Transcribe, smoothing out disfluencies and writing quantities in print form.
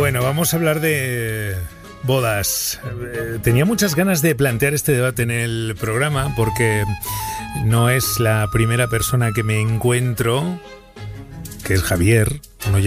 Bueno, vamos a hablar de bodas. Tenía muchas ganas de plantear este debate en el programa porque no es la primera persona que me encuentro, que es Javier, un